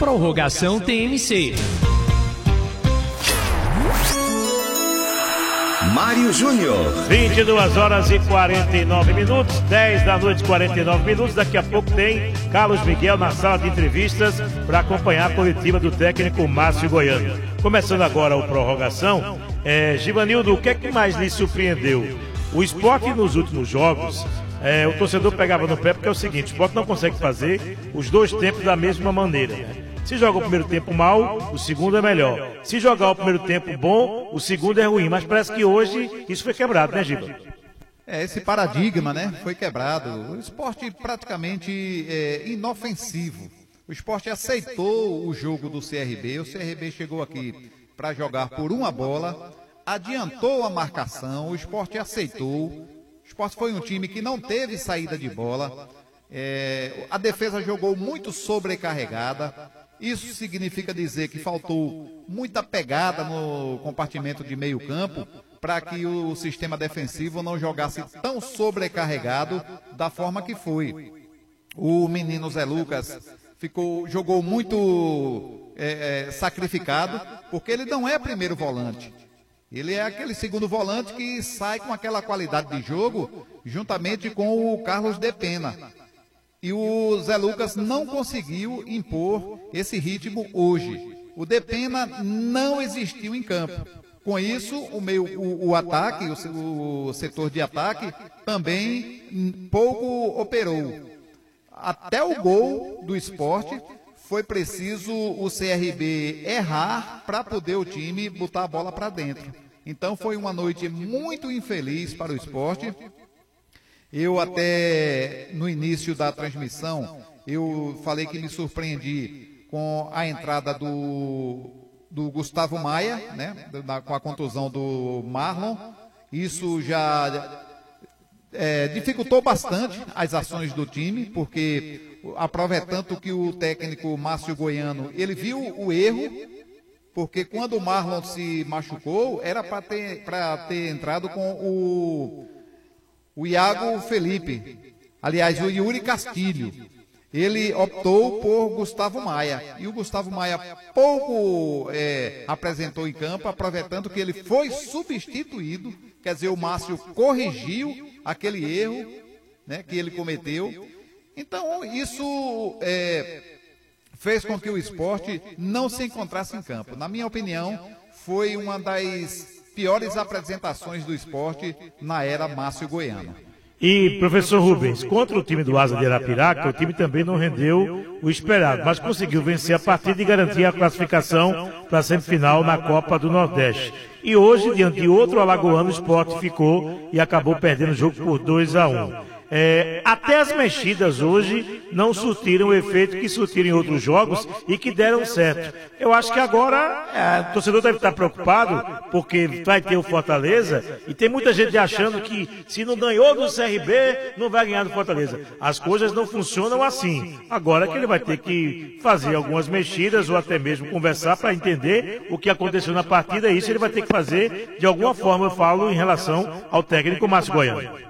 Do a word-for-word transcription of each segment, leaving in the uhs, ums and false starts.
Prorrogação T M C. Mário Júnior. vinte e duas horas e quarenta e nove minutos, dez da noite e quarenta e nove minutos. Daqui a pouco tem Carlos Miguel na sala de entrevistas para acompanhar a coletiva do técnico Márcio Goiano. Começando agora o Prorrogação, é, Givanildo, o que é que mais lhe surpreendeu? O Sport nos últimos jogos, é, o torcedor pegava no pé porque é o seguinte, o Sport não consegue fazer os dois tempos da mesma maneira, né? Se joga o primeiro tempo mal, o segundo é melhor. Se jogar o primeiro tempo bom, o segundo é ruim. Mas parece que hoje isso foi quebrado, né, Giba? É, esse paradigma, né, foi quebrado. O esporte praticamente é, inofensivo. O esporte aceitou o jogo do C R B. O C R B chegou aqui para jogar por uma bola, adiantou a marcação, o esporte aceitou. O esporte foi um time que não teve saída de bola. É, a defesa jogou muito sobrecarregada. Isso significa dizer que faltou muita pegada no compartimento de meio campo para que o sistema defensivo não jogasse tão sobrecarregado da forma que foi. O menino Zé Lucas ficou, jogou muito é, é, sacrificado, porque ele não é primeiro volante. Ele é aquele segundo volante que sai com aquela qualidade de jogo juntamente com o Carlos de Pena. E o Zé Lucas não conseguiu impor esse ritmo hoje. O Depena não existiu em campo. Com isso, o, meio, o, o ataque, o, o setor de ataque, também pouco operou. Até o gol do Sport, foi preciso o C R B errar para poder o time botar a bola para dentro. Então foi uma noite muito infeliz para o Sport. Eu até, no início da transmissão, eu falei que me surpreendi com a entrada do, do Gustavo Maia, né, da, com a contusão do Marlon. Isso já é, dificultou bastante as ações do time, porque aproveitando que o técnico Márcio Goiano, ele viu o erro, porque quando o Marlon se machucou, era para ter, para ter entrado com o... O Iago Felipe, aliás, o Yuri Castilho, ele optou por Gustavo Maia. E o Gustavo Maia pouco é, apresentou em campo, aproveitando que ele foi substituído. Quer dizer, o Márcio corrigiu aquele erro, né, que ele cometeu. Então, isso é, fez com que o esporte não se encontrasse em campo. Na minha opinião, foi uma das piores apresentações do esporte na era Márcio Goiano. E, professor Rubens, contra o time do Asa de Arapiraca, o time também não rendeu o esperado, mas conseguiu vencer a partida e garantir a classificação para a semifinal na Copa do Nordeste. E hoje, diante de outro alagoano, o Sport ficou e acabou perdendo o jogo por dois a um. É, até as mexidas hoje não surtiram o efeito que surtiram em outros jogos e que deram certo. Eu acho que agora é, o torcedor deve estar preocupado porque vai ter o Fortaleza e tem muita gente achando que se não ganhou do C R B, não vai ganhar do Fortaleza. As coisas não funcionam assim. Agora que ele vai ter que fazer algumas mexidas ou até mesmo conversar para entender o que aconteceu na partida, e isso ele vai ter que fazer de alguma forma, eu falo, em relação ao técnico Márcio Goiano.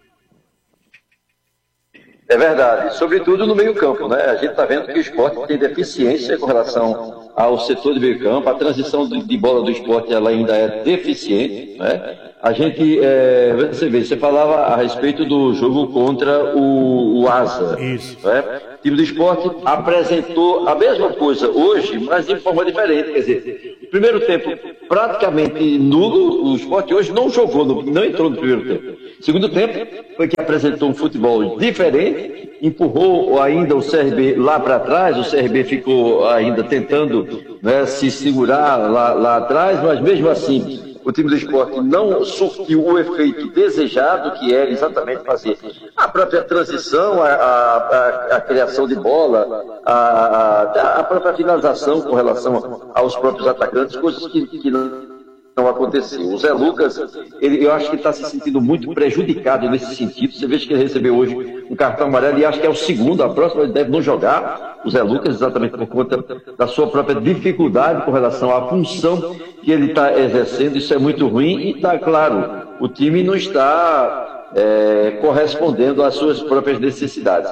É verdade, sobretudo no meio-campo, né? A gente está vendo que o esporte tem deficiência com relação ao setor de meio-campo, a transição de, de bola do esporte ela ainda é deficiente, né? A gente, é, você vê, você falava a respeito do jogo contra o, o Asa. Isso. Né? O time do esporte apresentou a mesma coisa hoje, mas de forma diferente. Quer dizer, no primeiro tempo praticamente nulo, o esporte hoje não jogou, no, não entrou no primeiro tempo. Segundo tempo foi que apresentou um futebol diferente, empurrou ainda o C R B lá para trás, o C R B ficou ainda tentando, né, se segurar lá, lá atrás, mas mesmo assim o time do esporte não surtiu o efeito desejado, que era exatamente fazer a própria transição, a, a, a, a criação de bola, a, a, a própria finalização com relação aos próprios atacantes, coisas que, que não... não aconteceu. O Zé Lucas, ele, eu acho que está se sentindo muito prejudicado nesse sentido. Você vê que ele recebeu hoje um cartão amarelo e acho que é o segundo, a próxima ele deve não jogar, o Zé Lucas, exatamente por conta da sua própria dificuldade com relação à função que ele está exercendo. Isso é muito ruim e está claro, o time não está é, correspondendo às suas próprias necessidades.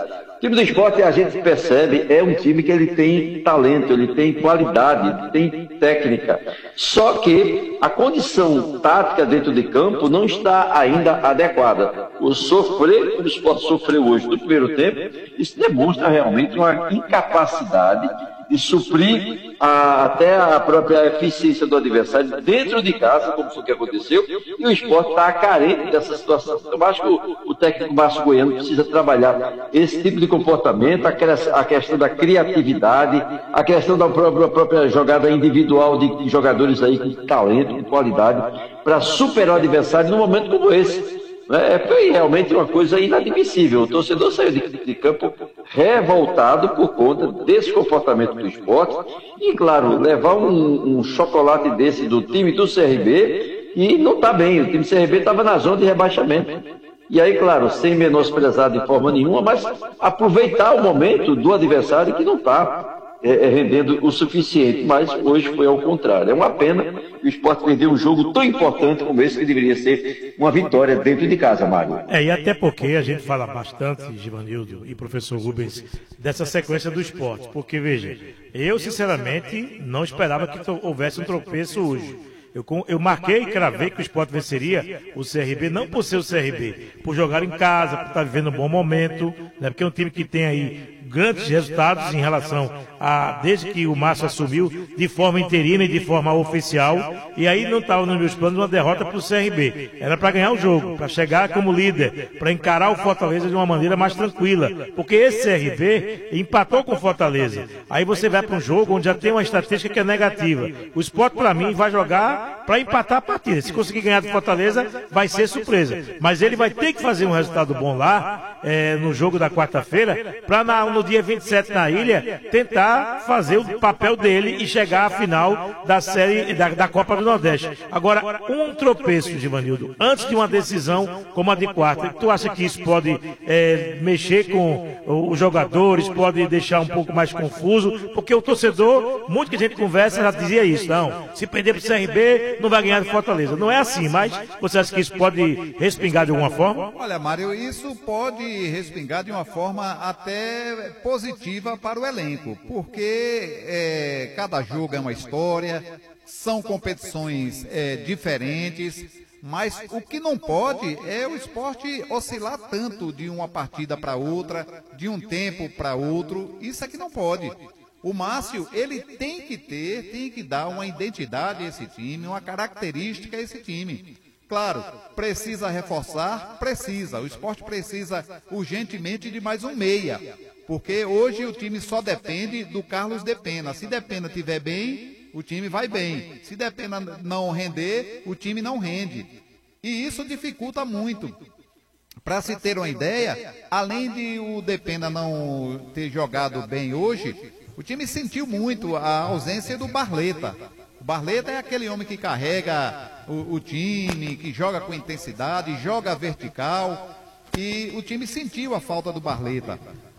O time do Sport, a gente percebe, é um time que ele tem talento, ele tem qualidade, ele tem técnica. Só que a condição tática dentro de campo não está ainda adequada. O sofrer, como o Sport sofreu hoje no primeiro tempo, isso demonstra realmente uma incapacidade de suprir a, até a própria eficiência do adversário dentro de casa, como foi o que aconteceu, e o Sport está carente dessa situação. Eu acho que o, o técnico Márcio Goiano precisa trabalhar esse tipo de comportamento, a, a questão da criatividade, a questão da própria, própria jogada individual de jogadores aí com talento, com qualidade, para superar o adversário num momento como esse. É, foi realmente uma coisa inadmissível. O torcedor saiu de, de campo revoltado por conta desse comportamento do Sport e, claro, levar um, um chocolate desse do time do C R B e não está bem. O time do C R B estava na zona de rebaixamento. E aí, claro, sem menosprezar de forma nenhuma, mas aproveitar o momento do adversário que não está é, é, rendendo o suficiente. Mas hoje foi ao contrário. É uma pena que o Sport perdeu um jogo tão importante como esse, que deveria ser uma vitória dentro de casa, Mário. É, e até porque a gente fala bastante, Givanildo e professor Rubens, dessa sequência do Sport. Porque, veja, eu sinceramente não esperava que houvesse um tropeço hoje. Eu, eu marquei e cravei que o Sport venceria o C R B, não por ser o C R B, por jogar em casa, por estar vivendo um bom momento, né, porque é um time que tem aí grandes resultados em relação a, desde que o Márcio assumiu, de forma interina e de forma oficial, e aí não estava nos meus planos uma derrota para o C R B. Era para ganhar o jogo, para chegar como líder, para encarar o Fortaleza de uma maneira mais tranquila, porque esse C R B empatou com o Fortaleza. Aí você vai para um jogo onde já tem uma estatística que é negativa. O Sport, para mim, vai jogar para empatar a partida. Se conseguir ganhar do Fortaleza, vai ser surpresa. Mas ele vai ter que fazer um resultado bom lá, é, no jogo da quarta-feira, para no dia vinte e sete na ilha, tentar fazer o papel dele e chegar à final da série da, da Copa do Nordeste. Agora, um tropeço, Givanildo, antes de uma decisão como a de quarta, tu acha que isso pode é, mexer com os jogadores, pode deixar um pouco mais confuso? Porque o torcedor, muito que a gente conversa, já dizia isso, não, se perder para o C R B, não vai ganhar do Fortaleza. Não é assim, mas você acha que isso pode respingar de alguma forma? Olha, Mário, isso pode respingar de uma forma até positiva para o elenco, porque é, cada jogo é uma história, são competições é, diferentes, mas o que não pode é o esporte oscilar tanto de uma partida para outra, de um tempo para outro. Isso é que não pode. O Márcio, ele tem que ter, tem que dar uma identidade a esse time, uma característica a esse time. Claro, precisa reforçar? Precisa. O esporte precisa urgentemente de mais um meia, porque hoje o time só depende do Carlos Depena. Se Depena estiver bem, o time vai bem. Se Depena não render, o time não rende. E isso dificulta muito. Para se ter uma ideia, além de o Depena não ter jogado bem hoje, o time sentiu muito a ausência do Barleta. O Barleta é aquele homem que carrega o, o time, que joga com intensidade, joga vertical, e o time sentiu a falta do Barleta.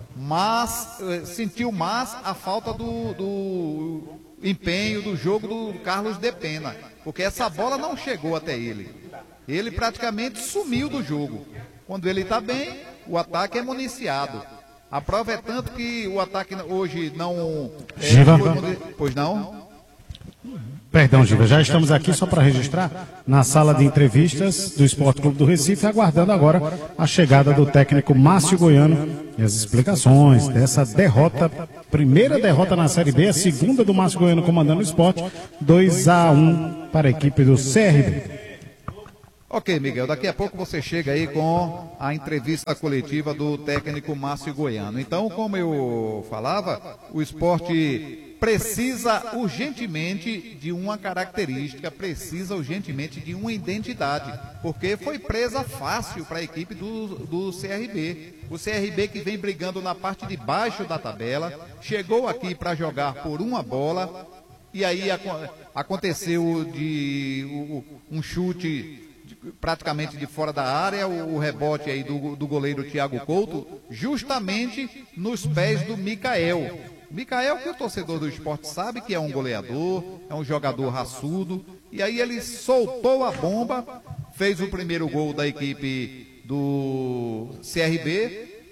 Mas, sentiu mais a falta do, do empenho do jogo do Carlos Depena, porque essa bola não chegou até ele. Ele praticamente sumiu do jogo. Quando ele está bem, o ataque é municiado. A prova é tanto que o ataque hoje não... É, Giva. foi, pois não? Perdão, Giva, já estamos aqui só para registrar na sala de entrevistas do Esporte Clube do Recife, aguardando agora a chegada do técnico Márcio Goiano e as explicações dessa derrota, primeira derrota na Série B, a segunda do Márcio Goiano comandando o esporte, dois a um para a equipe do C R B. Ok, Miguel, daqui a pouco você chega aí com a entrevista coletiva do técnico Márcio Goiano. Então, como eu falava, o esporte precisa urgentemente de uma característica, precisa urgentemente de uma identidade, porque foi presa fácil para a equipe do, do C R B. O C R B que vem brigando na parte de baixo da tabela, chegou aqui para jogar por uma bola, e aí aconteceu de um chute praticamente de fora da área, o, o rebote aí do, do goleiro Thiago Couto, justamente nos pés do Micael. Micael, que o torcedor do esporte sabe que é um goleador, é um jogador raçudo, e aí ele soltou a bomba, fez o primeiro gol da equipe do C R B,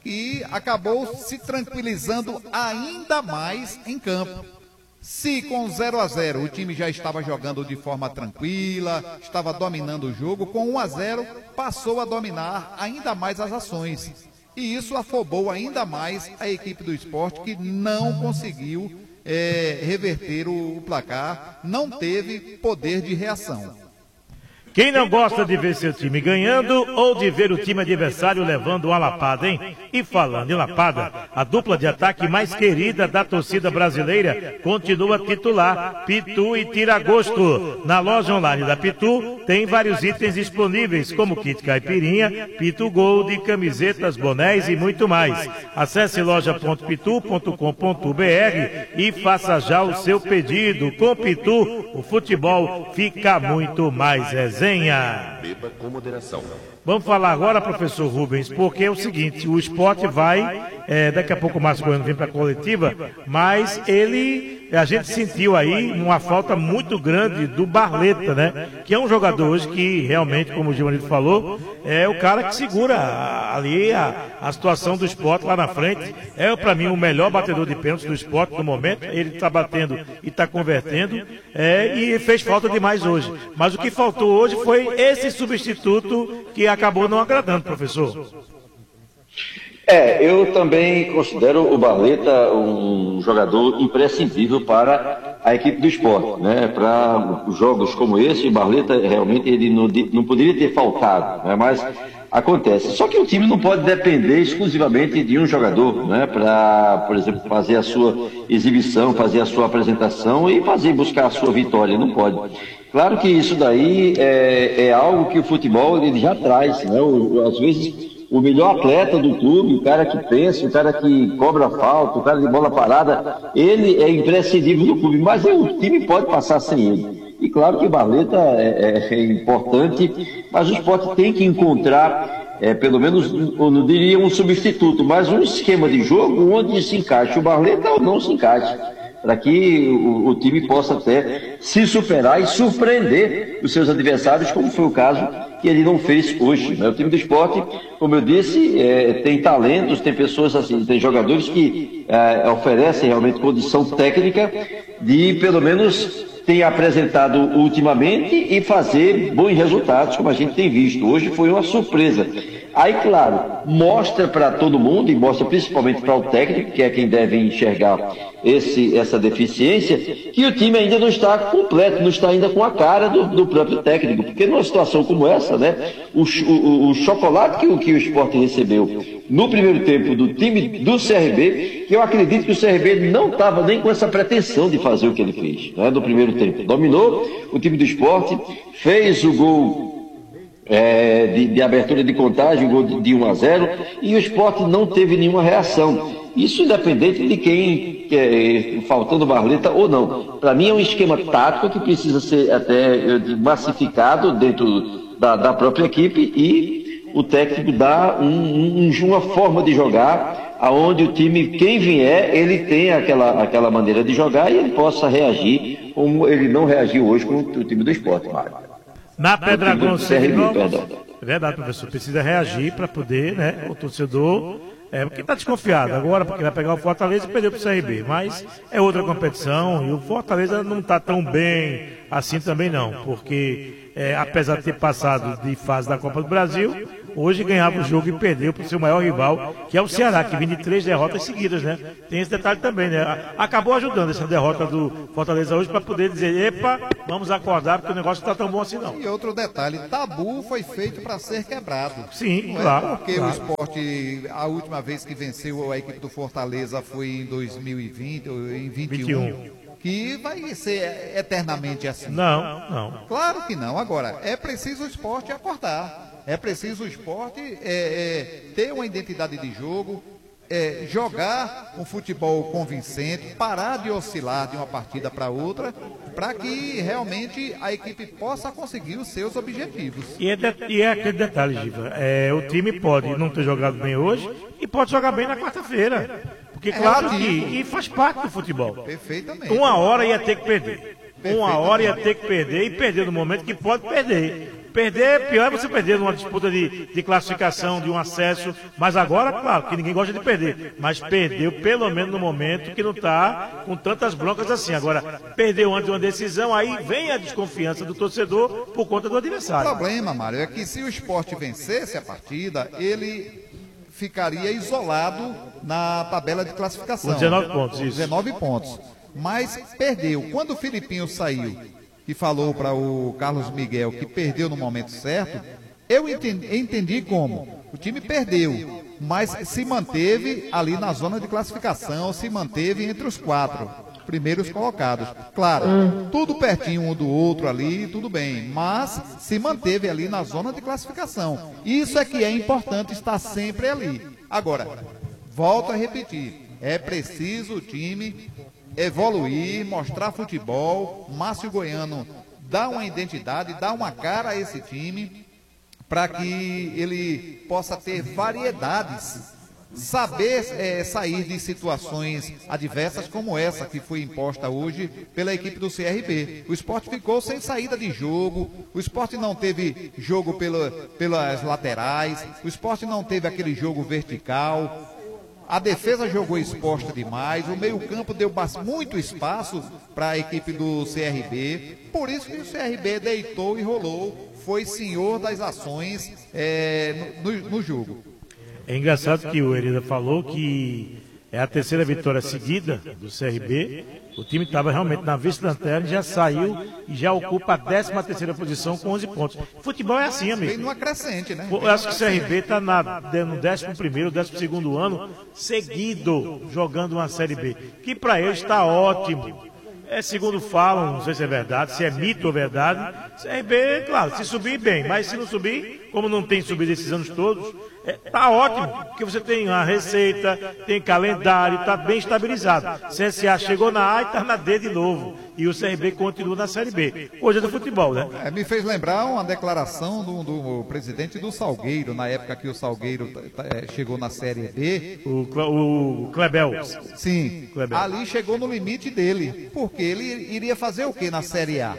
e acabou se tranquilizando ainda mais em campo. Se com zero a zero o time já estava jogando de forma tranquila, estava dominando o jogo, com um a zero passou a dominar ainda mais as ações. E isso afobou ainda mais a equipe do Sport, que não conseguiu é, reverter o, o placar, não teve poder de reação. Quem não gosta de ver seu time ganhando ou de ver o time adversário levando uma lapada, hein? E falando em lapada, a dupla de ataque mais querida da torcida brasileira continua titular, Pitu e Tiragosto. Na loja online da Pitu tem vários itens disponíveis, como kit caipirinha, Pitu Gold, camisetas, bonés e muito mais. Acesse loja ponto pitu ponto com ponto br e faça já o seu pedido. Com Pitu, o futebol fica muito mais resenha. Beba com moderação. Vamos falar agora, professor Rubens, porque é o seguinte, o Sport vai, é, daqui a pouco o Márcio Goiano vem para a coletiva, mas ele, a gente sentiu aí uma falta muito grande do Barleta, né? Que é um jogador hoje que realmente, como o Giovanni falou, é o cara que segura ali a, a situação do Sport lá na frente. É, para mim, o melhor batedor de pênaltis do Sport no momento. Ele está batendo e está convertendo, é, e fez falta demais hoje. Mas o que faltou hoje foi esse substituto que acabou não agradando, professor. É, eu também considero o Barleta um jogador imprescindível para a equipe do Sport, né? Para jogos como esse, o Barleta realmente ele não, não poderia ter faltado, né? Mas acontece. Só que o time não pode depender exclusivamente de um jogador, né? Para, por exemplo, fazer a sua exibição, fazer a sua apresentação e fazer buscar a sua vitória. Não pode. Claro que isso daí é, é algo que o futebol ele já traz, né? O, às vezes o melhor atleta do clube, o cara que pensa, o cara que cobra falta, o cara de bola parada, ele é imprescindível do clube, mas o time pode passar sem ele. E claro que o Barleta é, é, é importante, mas o Sport tem que encontrar, é, pelo menos, eu não diria um substituto, mas um esquema de jogo onde se encaixe o Barleta ou não se encaixe, para que o, o time possa até se superar e surpreender os seus adversários, como foi o caso que ele não fez hoje, né? O time do Sport, como eu disse, é, tem talentos, tem pessoas assim, tem jogadores que é, oferecem realmente condição técnica de, pelo menos, ter apresentado ultimamente e fazer bons resultados, como a gente tem visto. Hoje foi uma surpresa. Aí, claro, mostra para todo mundo, e mostra principalmente para o técnico, que é quem deve enxergar esse, essa deficiência, que o time ainda não está completo, não está ainda com a cara do, do próprio técnico. Porque numa situação como essa, né, o, o, o chocolate que o, que o Sport recebeu no primeiro tempo do time do C R B, que eu acredito que o C R B não estava nem com essa pretensão de fazer o que ele fez, né, no primeiro tempo. Dominou o time do Sport, fez o gol É, de, de abertura de contagem, gol de, de um a zero, e o Sport não teve nenhuma reação. Isso independente de quem, é, faltando Barleta ou não. Para mim é um esquema tático que precisa ser até massificado dentro da, da própria equipe, e o técnico dá um, um, uma forma de jogar aonde o time, quem vier, ele tem aquela, aquela maneira de jogar e ele possa reagir como ele não reagiu hoje com o time do Sport, Mário. Na Pedragão Seminovos, é verdade, professor, precisa reagir para poder, né, o torcedor, é, porque está desconfiado agora, porque vai pegar o Fortaleza e perder para o C R B, mas é outra competição e o Fortaleza não está tão bem assim também não, porque é, apesar de ter passado de fase da Copa do Brasil, hoje ganhava o jogo e perdeu para o seu maior rival, que é o Ceará, que vem de três derrotas seguidas, né? Tem esse detalhe também, né? Acabou ajudando essa derrota do Fortaleza hoje para poder dizer, epa, vamos acordar, porque o negócio não está tão bom assim não. E outro detalhe, tabu foi feito para ser quebrado. Sim, não claro. É porque claro. o Sport, a última vez que venceu a equipe do Fortaleza foi em dois mil e vinte, ou em vinte e um. Que vai ser eternamente assim. Não, não. Claro que não. Agora, é preciso o Sport acordar. É preciso o Sport é, é, ter uma identidade de jogo, é, jogar um futebol convincente, parar de oscilar de uma partida para outra, para que realmente a equipe possa conseguir os seus objetivos. E é, de, e é aquele detalhe, Giva, é, o time pode não ter jogado bem hoje e pode jogar bem na quarta-feira. Porque, claro, que e faz parte do futebol. Perfeitamente. Uma hora ia ter que perder. Uma hora ia ter que perder e perder no momento que pode perder. Perder, pior é você perder numa disputa de, de classificação, de um acesso, mas agora, claro, que ninguém gosta de perder, mas perdeu pelo menos no momento que não está com tantas broncas assim. Agora, perdeu antes de uma decisão, aí vem a desconfiança do torcedor por conta do adversário. O problema, Mário, é que se o Sport vencesse a partida, ele ficaria isolado na tabela de classificação. Com dezenove pontos, isso. dezenove pontos. Mas perdeu. Quando o Filipinho saiu e falou para o Carlos Miguel que perdeu no momento certo, eu entendi, entendi como. O time perdeu, mas se manteve ali na zona de classificação, se manteve entre os quatro primeiros colocados. Claro, tudo pertinho um do outro ali, tudo bem, mas se manteve ali na zona de classificação. Isso é que é importante, estar sempre ali. Agora, volto a repetir, é preciso o time evoluir, mostrar futebol. Márcio Goiano dá uma identidade, dá uma cara a esse time, para que ele possa ter variedades, saber é, sair de situações adversas como essa que foi imposta hoje pela equipe do C R B. O Sport ficou sem saída de jogo, o Sport não teve jogo pela, pelas laterais, o Sport não teve aquele jogo vertical, a defesa jogou exposta demais, o meio-campo deu muito espaço para a equipe do C R B, por isso que o C R B deitou e rolou, foi senhor das ações é, no, no, no jogo. É engraçado que o Herida falou que é a terceira vitória seguida do C R B. O time estava realmente na vice-lanterna, já saiu e já ocupa a décima terceira posição com onze pontos. Futebol é assim, amigo. Vem numa crescente, né? Eu acho que o C R B está no décimo primeiro, décimo segundo ano seguido jogando uma Série B, que para ele está ótimo. É segundo falam, não sei se é verdade, se é mito ou verdade. C R B, claro, se subir bem, mas se não subir, como não tem subido esses anos todos, é, tá ótimo, porque você tem a receita, tem calendário, está bem estabilizado. C S A chegou na A e está na D de novo. E o C R B continua na Série B. Hoje é do futebol, né? É, me fez lembrar uma declaração do, do presidente do Salgueiro, na época que o Salgueiro é, chegou na Série B. O, o Clebel. Sim, Clebel. Ali chegou no limite dele, porque ele iria fazer o que na Série A?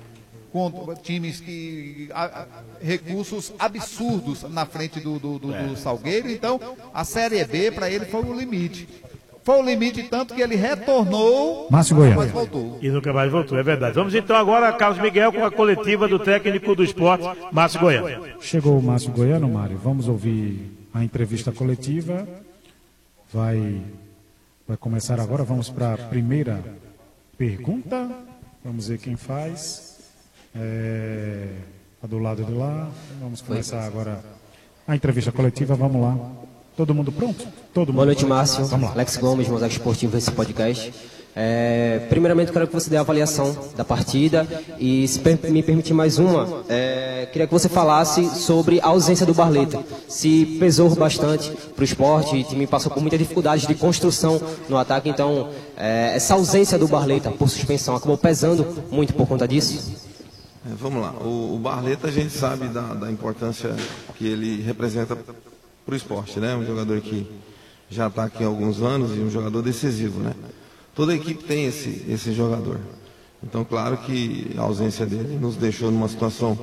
Com times que... A, a, recursos absurdos na frente do, do, do, do Salgueiro, então a Série B para ele foi o limite. Foi o limite tanto que ele retornou, Márcio Goiano. mas voltou. E nunca mais voltou, é verdade. Vamos então agora a Carlos Miguel com a coletiva do técnico do esporte, Márcio Goiano. Chegou o Márcio Goiano, Mário. Vamos ouvir a entrevista coletiva. Vai, vai começar agora. Vamos para a primeira pergunta. Vamos ver quem faz. É, tá do lado de lá. Vamos começar agora a entrevista coletiva. Vamos lá. Todo mundo pronto? Todo mundo Boa noite, pronto? Márcio. Vamos lá. Alex Gomes, Mosaico Esportivo, esse podcast. É, primeiramente, quero que você dê a avaliação da partida e, se per me permitir mais uma, é, queria que você falasse sobre a ausência do Barleta. Se pesou bastante para o esporte, o time passou por muita dificuldade de construção no ataque, então é, essa ausência do Barleta por suspensão acabou pesando muito por conta disso? É, vamos lá, o, o Barleta a gente sabe da, da importância que ele representa para o esporte, né? Um jogador que já está aqui há alguns anos e um jogador decisivo, né? Toda a equipe tem esse, esse jogador. Então, claro que a ausência dele nos deixou numa situação,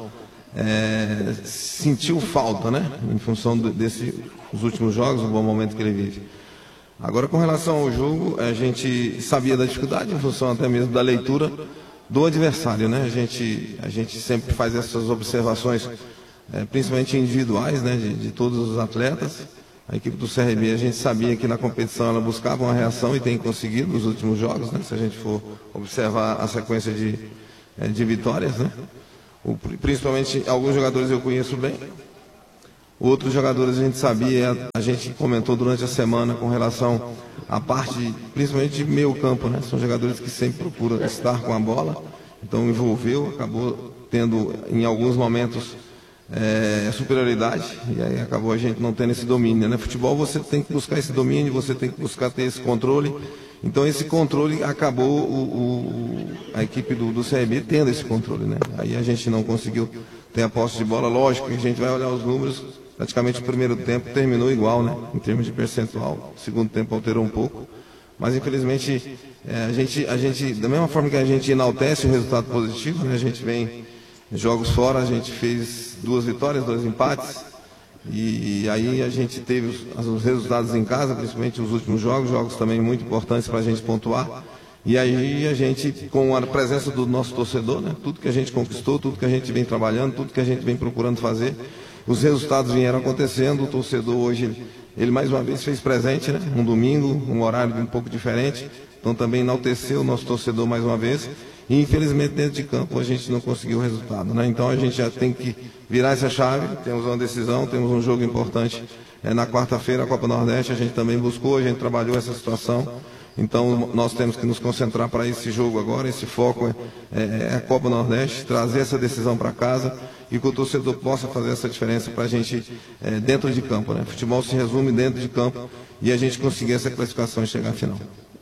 é, sentiu falta, né? Em função desses últimos jogos, o bom momento que ele vive. Agora, com relação ao jogo, a gente sabia da dificuldade, em função até mesmo da leitura do adversário, né? A gente, a gente sempre faz essas observações, é, principalmente individuais, né? De, de todos os atletas. A equipe do C R B, a gente sabia que na competição ela buscava uma reação e tem conseguido nos últimos jogos, né? Se a gente for observar a sequência de, é, de vitórias, né? O, principalmente alguns jogadores eu conheço bem, outros jogadores a gente sabia, a gente comentou durante a semana com relação à parte, principalmente de meio campo, né? São jogadores que sempre procuram estar com a bola, então envolveu, acabou tendo em alguns momentos É, superioridade, e aí acabou a gente não tendo esse domínio, né? Futebol você tem que buscar esse domínio, você tem que buscar ter esse controle, então esse controle acabou o, o, a equipe do, do C R B tendo esse controle, né? Aí a gente não conseguiu ter a posse de bola, lógico que a gente vai olhar os números, praticamente o primeiro tempo terminou igual, né? Em termos de percentual, o segundo tempo alterou um pouco, mas infelizmente é, a, gente, a gente, da mesma forma que a gente enaltece o resultado positivo, né? A gente vem jogos fora, a gente fez duas vitórias, dois empates. E aí a gente teve os, os resultados em casa, principalmente os últimos jogos, jogos também muito importantes para a gente pontuar. E aí a gente, com a presença do nosso torcedor, né, tudo que a gente conquistou, tudo que a gente vem trabalhando, tudo que a gente vem procurando fazer, os resultados vieram acontecendo. O torcedor hoje, ele mais uma vez fez presente, né, um domingo, um horário um pouco diferente, então também enalteceu o nosso torcedor mais uma vez. E infelizmente dentro de campo a gente não conseguiu o resultado, né? Então a gente já tem que virar essa chave, temos uma decisão, temos um jogo importante é, na quarta-feira, a Copa Nordeste, a gente também buscou, a gente trabalhou essa situação, então nós temos que nos concentrar para esse jogo agora, esse foco é, é a Copa Nordeste, trazer essa decisão para casa e que o torcedor possa fazer essa diferença para a gente é, dentro de campo, né? Futebol se resume dentro de campo e a gente conseguir essa classificação e chegar à final.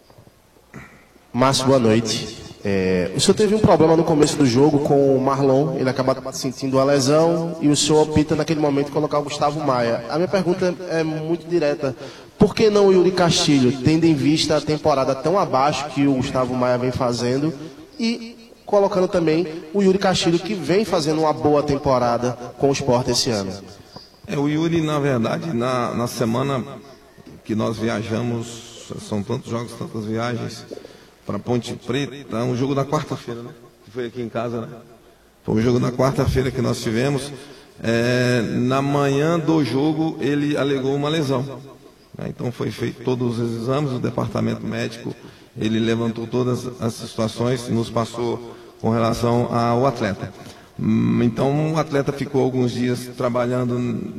Márcio, boa noite. É, o senhor teve um problema no começo do jogo com o Marlon, ele acaba sentindo uma lesão e o senhor opta naquele momento colocar o Gustavo Maia. A minha pergunta é muito direta. Por que não o Yuri Castilho, tendo em vista a temporada tão abaixo que o Gustavo Maia vem fazendo e colocando também o Yuri Castilho, que vem fazendo uma boa temporada com o Sport esse ano? É, o Yuri, na verdade, na, na semana que nós viajamos, são tantos jogos, tantas viagens, para Ponte Preta, um jogo da quarta-feira, né? Que foi aqui em casa, né? Foi um jogo da quarta-feira que nós tivemos. É, na manhã do jogo, ele alegou uma lesão. Né? Então foi feito todos os exames, o departamento médico, ele levantou todas as situações, nos passou com relação ao atleta. Então o atleta ficou alguns dias trabalhando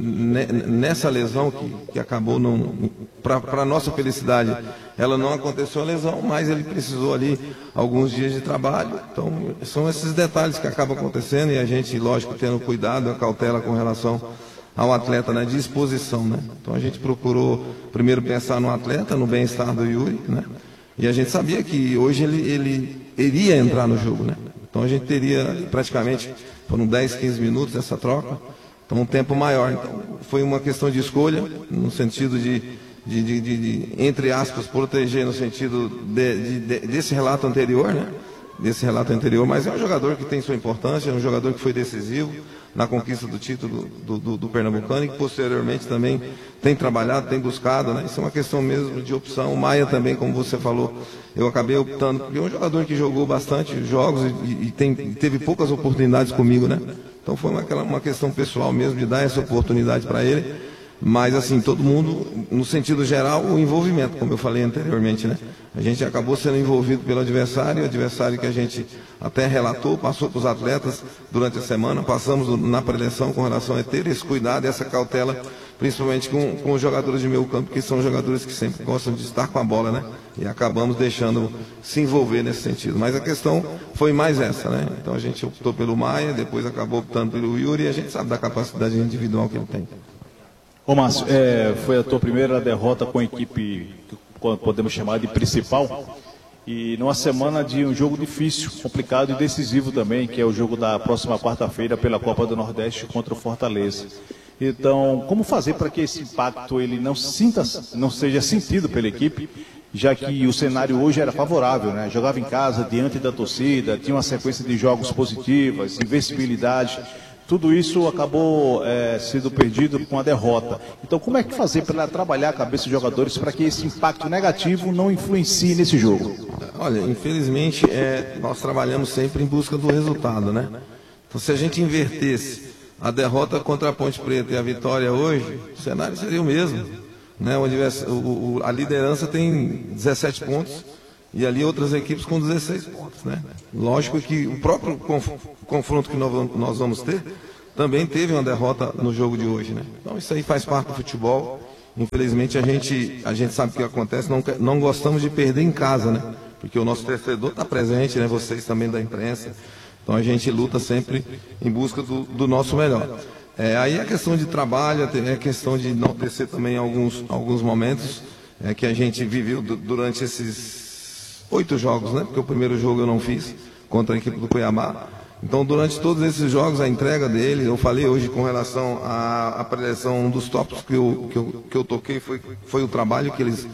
nessa lesão que, que acabou, para a nossa felicidade, ela não aconteceu a lesão, mas ele precisou ali alguns dias de trabalho. Então são esses detalhes que acabam acontecendo e a gente, lógico, tendo cuidado, a cautela com relação ao atleta, né, de exposição, né? Então a gente procurou primeiro pensar no atleta, no bem-estar do Yuri, né? E a gente sabia que hoje ele, ele iria entrar no jogo, né? Então a gente teria praticamente, foram dez, quinze minutos essa troca, então um tempo maior. Então foi uma questão de escolha, no sentido de, de, de, de, de entre aspas, proteger no sentido de, de, de, desse relato anterior, né? Desse relato anterior, mas é um jogador que tem sua importância, é um jogador que foi decisivo na conquista do título do, do, do Pernambucano e que posteriormente também tem trabalhado, tem buscado, né? Isso é uma questão mesmo de opção. O Maia também, como você falou, eu acabei optando, porque é um jogador que jogou bastante jogos e, e tem, teve poucas oportunidades comigo, né? Então foi uma, uma questão pessoal mesmo de dar essa oportunidade para ele. Mas, assim, todo mundo, no sentido geral, o envolvimento, como eu falei anteriormente, né? A gente acabou sendo envolvido pelo adversário, o adversário que a gente até relatou, passou para os atletas durante a semana, passamos na preleção com relação a ter esse cuidado, essa cautela, principalmente com, com os jogadores de meio campo, que são jogadores que sempre gostam de estar com a bola, né? E acabamos deixando se envolver nesse sentido. Mas a questão foi mais essa, né? Então a gente optou pelo Maia, depois acabou optando pelo Yuri, e a gente sabe da capacidade individual que ele tem. Ô Márcio, é, foi a tua primeira derrota com a equipe que podemos chamar de principal e numa semana de um jogo difícil, complicado e decisivo também, que é o jogo da próxima quarta-feira pela Copa do Nordeste contra o Fortaleza. Então, como fazer para que esse impacto ele não, sinta, não seja sentido pela equipe, já que o cenário hoje era favorável, né? Jogava em casa, diante da torcida, tinha uma sequência de jogos positivas, invencibilidade. Tudo isso acabou é, sendo perdido com a derrota. Então, como é que fazer para trabalhar a cabeça dos jogadores para que esse impacto negativo não influencie nesse jogo? Olha, infelizmente, é, nós trabalhamos sempre em busca do resultado, né? Então, se a gente invertesse a derrota contra a Ponte Preta e a vitória hoje, o cenário seria o mesmo, né? O, o, a liderança tem dezessete pontos e ali outras equipes com dezesseis pontos, né? Lógico que o próprio conf, confronto que nós, nós vamos ter também teve uma derrota no jogo de hoje, né? Então isso aí faz parte do futebol. Infelizmente a gente, a gente sabe o que acontece, não, não gostamos de perder em casa, né? Porque o nosso torcedor está presente, né? Vocês também da imprensa. Então a gente luta sempre em busca do, do nosso melhor. É, aí a questão de trabalho, é questão de não descer também alguns, alguns momentos é, que a gente viveu durante esses oito jogos, né? Porque o primeiro jogo eu não fiz contra a equipe do Cuiabá. Então, durante todos esses jogos, a entrega dele, eu falei hoje com relação à, à preleção, um dos tópicos que eu, que eu, que eu toquei foi, foi o trabalho que eles, que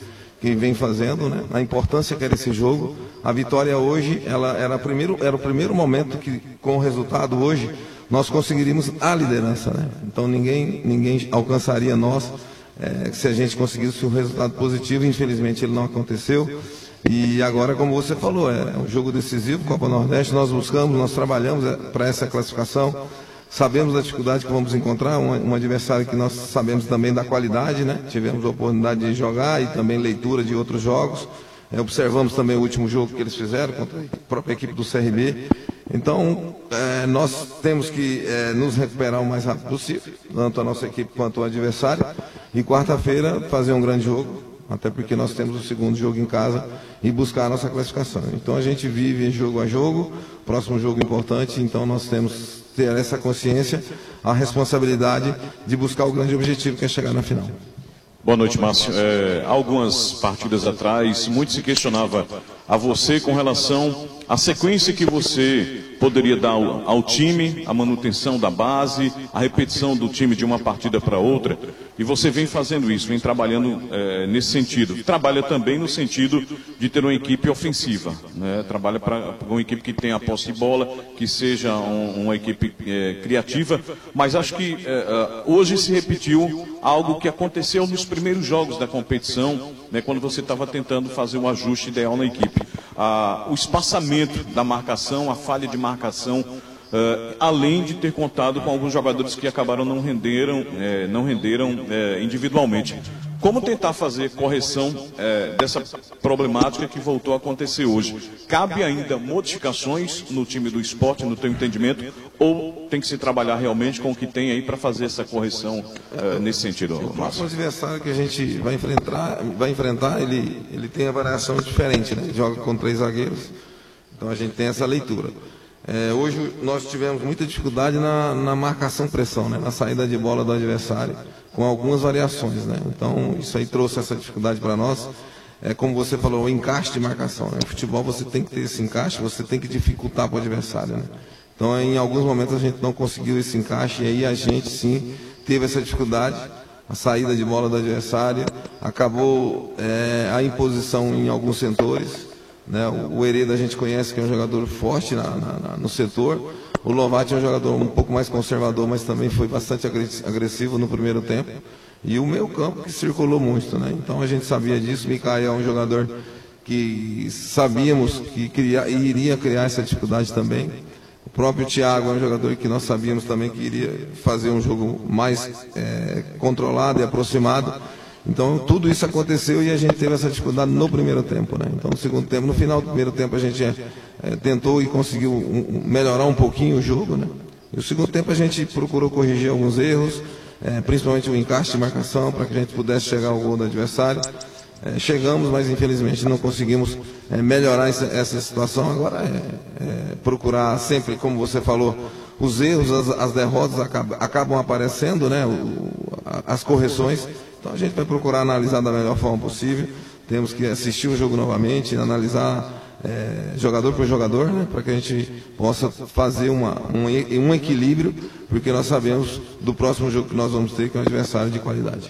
que vem fazendo, né? A importância que era esse jogo. A vitória hoje, ela era, primeiro, era o primeiro momento que, com o resultado hoje, nós conseguiríamos a liderança, né? Então ninguém, ninguém alcançaria nós é, se a gente conseguisse um resultado positivo. Infelizmente ele não aconteceu. E agora, como você falou, é um jogo decisivo, Copa Nordeste, nós buscamos, nós trabalhamos para essa classificação, sabemos da dificuldade que vamos encontrar, um, um adversário que nós sabemos também da qualidade, né? Tivemos a oportunidade de jogar e também leitura de outros jogos, é, observamos também o último jogo que eles fizeram contra a própria equipe do C R B. Então, é, nós temos que é, nos recuperar o mais rápido possível, tanto a nossa equipe quanto o adversário, e quarta-feira fazer um grande jogo, até porque nós temos o segundo jogo em casa, e buscar a nossa classificação. Então a gente vive jogo a jogo, próximo jogo importante, então nós temos que ter essa consciência, a responsabilidade de buscar o grande objetivo que é chegar na final. Boa noite, Márcio. É, algumas partidas atrás, muito se questionava a você com relação à sequência que você poderia dar ao, ao time, a manutenção da base, a repetição do time de uma partida para outra. E você vem fazendo isso, vem trabalhando é, nesse sentido. Trabalha também no sentido de ter uma equipe ofensiva, né? Trabalha para uma equipe que tenha a posse de bola, que seja um, uma equipe é, criativa. Mas acho que é, hoje se repetiu algo que aconteceu nos primeiros jogos da competição, né, quando você estava tentando fazer um ajuste ideal na equipe. Ah, o espaçamento da marcação, a falha de marcação, Uh, além de ter contado com alguns jogadores que acabaram não renderam, eh, não renderam eh, individualmente. Como tentar fazer correção eh, dessa problemática que voltou a acontecer hoje? Cabe ainda modificações no time do esporte, no teu entendimento, ou tem que se trabalhar realmente com o que tem aí para fazer essa correção eh, nesse sentido? O próximo adversário que a gente vai enfrentar, vai enfrentar ele, ele tem a variação diferente, né? Joga com três zagueiros, então a gente tem essa leitura. É, hoje nós tivemos muita dificuldade na, na marcação-pressão, né? Na saída de bola do adversário, com algumas variações, né? Então isso aí trouxe essa dificuldade para nós. É, como você falou, o encaixe de marcação, né? No futebol você tem que ter esse encaixe, você tem que dificultar para o adversário, né? Então em alguns momentos a gente não conseguiu esse encaixe e aí a gente sim teve essa dificuldade. A saída de bola do adversário, acabou é, a imposição em alguns setores. Né, o Hereda a gente conhece que é um jogador forte na, na, no setor. O Lovati é um jogador um pouco mais conservador, mas também foi bastante agressivo no primeiro tempo. E o meio campo que circulou muito, né? Então a gente sabia disso. Micael é um jogador que sabíamos que queria, iria criar essa dificuldade também. O próprio Thiago é um jogador que nós sabíamos também que iria fazer um jogo mais é, controlado e aproximado. Então tudo isso aconteceu e a gente teve essa dificuldade no primeiro tempo, né? Então no segundo tempo, no final do primeiro tempo a gente é, é, tentou e conseguiu um, melhorar um pouquinho o jogo, né? E no segundo tempo a gente procurou corrigir alguns erros, é, principalmente o encaixe de marcação, para que a gente pudesse chegar ao gol do adversário. É, chegamos, mas infelizmente não conseguimos é, melhorar essa, essa situação. Agora é, é procurar sempre, como você falou, os erros, as, as derrotas acabam, acabam aparecendo, né? O, as correções. Então a gente vai procurar analisar da melhor forma possível. Temos que assistir o jogo novamente, analisar é, jogador por jogador, né, para que a gente possa fazer uma, um, um equilíbrio, porque nós sabemos do próximo jogo que nós vamos ter, que é um adversário de qualidade.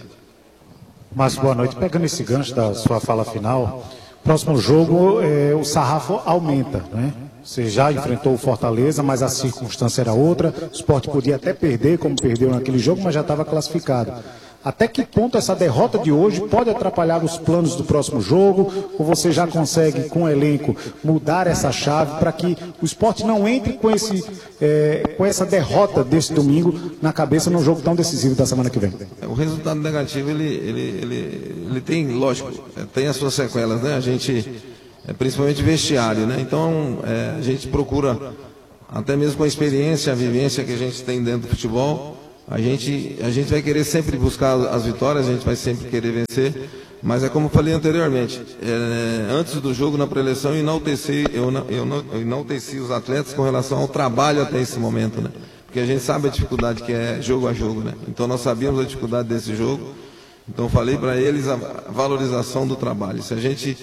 Márcio, boa noite. Pegando esse gancho da sua fala final, próximo jogo é, o sarrafo aumenta, né? Você já enfrentou o Fortaleza, mas a circunstância era outra. O Sport podia até perder, como perdeu naquele jogo, mas já estava classificado. Até que ponto essa derrota de hoje pode atrapalhar os planos do próximo jogo? Ou você já consegue, com o elenco, mudar essa chave para que o Sport não entre com, esse, é, com essa derrota desse domingo na cabeça num jogo tão decisivo da semana que vem? O resultado negativo, ele, ele, ele, ele tem, lógico, tem as suas sequelas, né? A gente, é, principalmente vestiário, né? Então, é, a gente procura, até mesmo com a experiência, a vivência que a gente tem dentro do futebol, A gente, a gente vai querer sempre buscar as vitórias, a gente vai sempre querer vencer, mas é como eu falei anteriormente, é, antes do jogo, na pré-eleição, eu enalteci, eu, eu, eu enalteci os atletas com relação ao trabalho até esse momento, né? Porque a gente sabe a dificuldade que é jogo a jogo, né? Então nós sabíamos a dificuldade desse jogo, então eu falei para eles a valorização do trabalho. Se a gente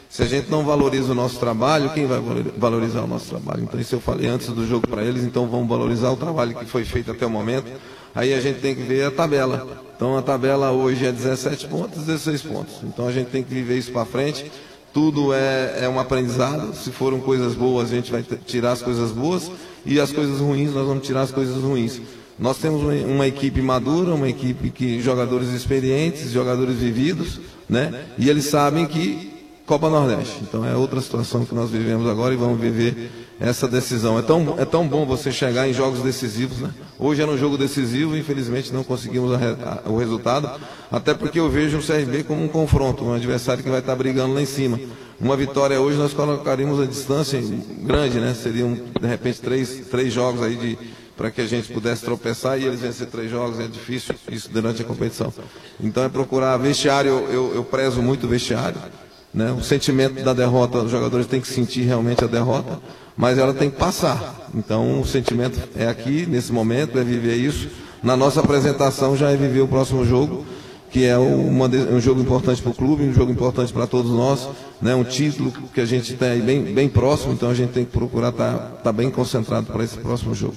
Se a gente não valoriza o nosso trabalho, quem vai valorizar o nosso trabalho? Então, isso eu falei antes do jogo para eles, então vamos valorizar o trabalho que foi feito até o momento. Aí a gente tem que ver a tabela. Então, a tabela hoje é dezessete pontos, dezesseis pontos. Então, a gente tem que viver isso para frente. Tudo é, é um aprendizado. Se foram coisas boas, a gente vai tirar as coisas boas. E as coisas ruins, nós vamos tirar as coisas ruins. Nós temos uma, uma equipe madura, uma equipe que jogadores experientes, jogadores vividos, né? E eles sabem que Copa Nordeste. Então é outra situação que nós vivemos agora e vamos viver essa decisão. É tão, é tão bom você chegar em jogos decisivos, né? Hoje era um jogo decisivo, infelizmente não conseguimos a, a, o resultado, até porque eu vejo o C R B como um confronto, um adversário que vai estar brigando lá em cima. Uma vitória hoje nós colocaríamos a distância grande, né? Seriam de repente três, três jogos aí de para que a gente pudesse tropeçar e eles vencer três jogos, é difícil isso durante a competição. Então é procurar vestiário, eu, eu, eu prezo muito o vestiário, né? O sentimento da derrota, os jogadores têm que sentir realmente a derrota, mas ela tem que passar. Então o sentimento é aqui, nesse momento, é viver isso. Na nossa apresentação já é viver o próximo jogo, que é uma, um jogo importante para o clube, um jogo importante para todos nós, né? Um título que a gente tem aí bem, bem próximo, então a gente tem que procurar estar tá, tá bem concentrado para esse próximo jogo.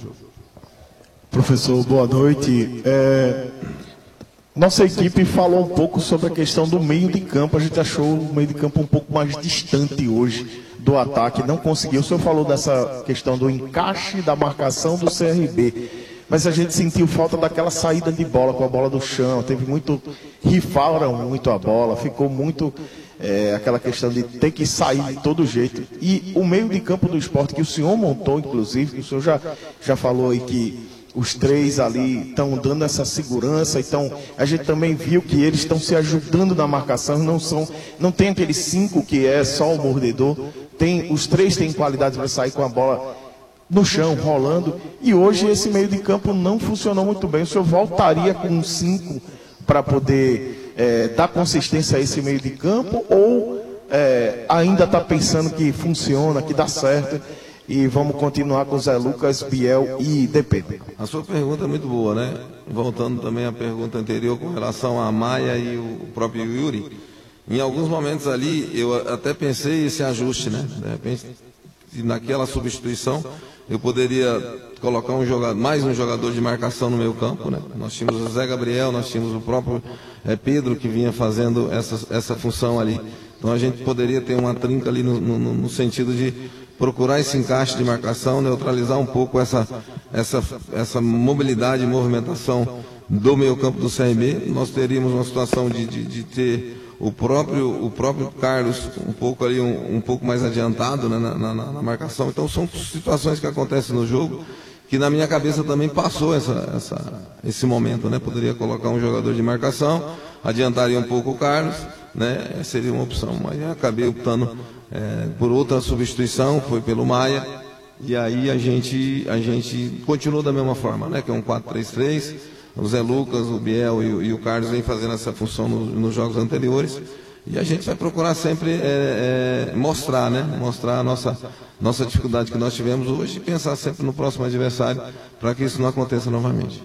Professor, boa noite. É, nossa equipe falou um pouco sobre a questão do meio de campo. A gente achou o meio de campo um pouco mais distante hoje do ataque. Não conseguiu. O senhor falou dessa questão do encaixe da marcação do C R B. Mas a gente sentiu falta daquela saída de bola com a bola do chão. Teve muito. Rifaram muito a bola. Ficou muito. É, aquela questão de ter que sair de todo jeito. E o meio de campo do Sport, que o senhor montou, inclusive, o senhor já, já falou aí que os três ali estão dando essa segurança, então a gente também viu que eles estão se ajudando na marcação, não são, não tem aqueles cinco que é só o mordedor, tem, os três têm qualidade para sair com a bola no chão, rolando, e hoje esse meio de campo não funcionou muito bem. O senhor voltaria com cinco para poder é, dar consistência a esse meio de campo, ou é, ainda está pensando que funciona, que dá certo, e vamos continuar com Zé Lucas, Biel e D P? A sua pergunta é muito boa, né? Voltando também à pergunta anterior com relação a Maia e o próprio Yuri. Em alguns momentos ali, eu até pensei esse ajuste, né? De repente, naquela substituição, eu poderia colocar um jogador, mais um jogador de marcação no meio campo, né? Nós tínhamos o Zé Gabriel, nós tínhamos o próprio é, Pedro, que vinha fazendo essa, essa função ali. Então a gente poderia ter uma trinca ali no, no, no sentido de procurar esse encaixe de marcação, neutralizar um pouco essa, essa, essa mobilidade e movimentação do meio campo do C R B. Nós teríamos uma situação de, de, de ter o próprio, o próprio Carlos um pouco ali, um, um pouco mais adiantado, né, na, na, na marcação. Então são situações que acontecem no jogo, que na minha cabeça também passou essa, essa, esse momento, né? Poderia colocar um jogador de marcação, adiantaria um pouco o Carlos, né? Seria uma opção, mas eu acabei optando é, por outra substituição, foi pelo Maia, e aí a gente, a gente continuou da mesma forma, né? Que é um quatro três três, o Zé Lucas, o Biel e o, e o Carlos vêm fazendo essa função no, nos jogos anteriores, e a gente vai procurar sempre é, é, mostrar, né? Mostrar a nossa, nossa dificuldade que nós tivemos hoje e pensar sempre no próximo adversário para que isso não aconteça novamente.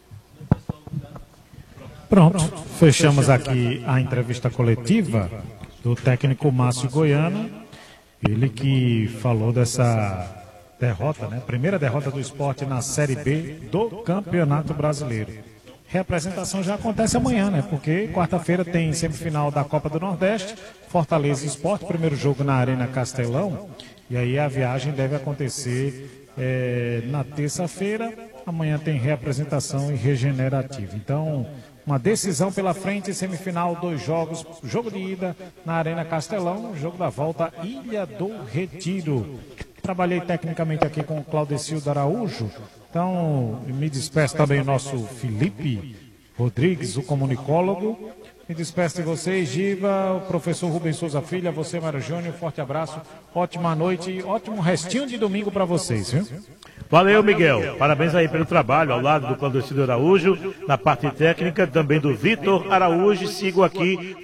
Pronto, fechamos aqui a entrevista coletiva do técnico Márcio Goiano, ele que falou dessa derrota, né? Primeira derrota do Sport na Série B do Campeonato Brasileiro. Reapresentação já acontece amanhã, né? Porque quarta-feira tem semifinal da Copa do Nordeste, Fortaleza e Sport, primeiro jogo na Arena Castelão, e aí a viagem deve acontecer é, na terça-feira. Amanhã tem reapresentação e regenerativa. Então, uma decisão pela frente, semifinal, dois jogos, jogo de ida na Arena Castelão, jogo da volta, Ilha do Retiro. Trabalhei tecnicamente aqui com o Claudecildo Araújo, então me despeço também o nosso Felipe Rodrigues, o comunicólogo. Me despeço de vocês, Giva, o professor Rubens Souza Filho, a você, Mário Júnior, forte abraço, ótima noite e ótimo restinho de domingo para vocês, viu? Valeu, Miguel. Parabéns aí pelo trabalho ao lado do Claudecildo Araújo, na parte técnica, também do Vitor Araújo. Sigo aqui